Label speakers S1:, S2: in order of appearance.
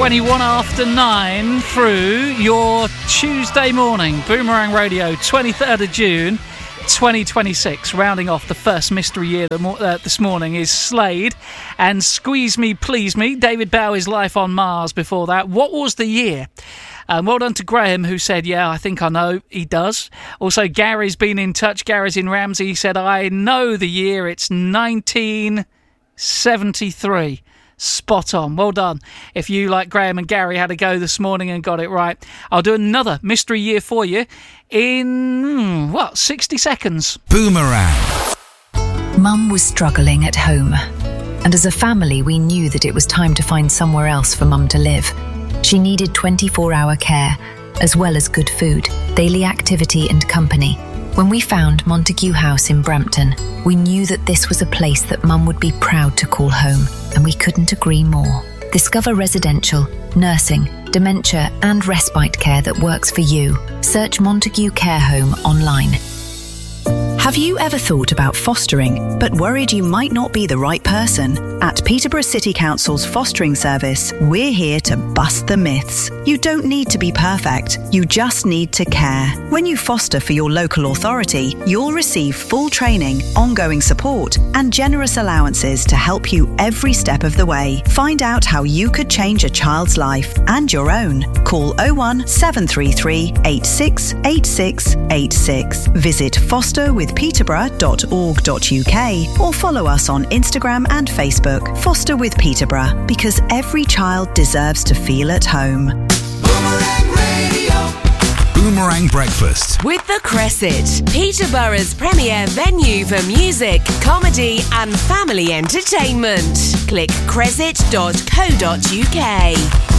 S1: 21 after 9 through your Tuesday morning. Boomerang Radio, 23rd of June 2026. Rounding off the first mystery year this morning is Slade and Squeeze Me Please Me. David Bowie's Life on Mars before that. What was the year? Well done to Graham, who said, yeah, I think I know. He does. Also, Gary's been in touch. Gary's in Ramsey. He said, I know the year. It's 1973. Spot on. Well done. If you, like Graham and Gary, had a go this morning and got it right. I'll do another mystery year for you in, 60 seconds.
S2: Boomerang.
S3: Mum was struggling at home. And as a family, we knew that it was time to find somewhere else for Mum to live. She needed 24-hour care, as well as good food, daily activity and company. When we found Montague House in Brampton, we knew that this was a place that Mum would be proud to call home, and we couldn't agree more. Discover residential, nursing, dementia and respite care that works for you. Search Montague Care Home online.
S4: Have you ever thought about fostering, but worried you might not be the right person? At Peterborough City Council's fostering service, we're here to bust the myths. You don't need to be perfect, you just need to care. When you foster for your local authority, you'll receive full training, ongoing support, and generous allowances to help you every step of the way. Find out how you could change a child's life and your own. Call 01 733 868686. Visit fosterwithpeterborough.org.uk or follow us on Instagram and Facebook. Foster with Peterborough, because every child deserves to feel at home.
S2: Boomerang Radio. Boomerang Breakfast
S5: with the Cresset, Peterborough's premier venue for music, comedy and family entertainment. Click cresset.co.uk.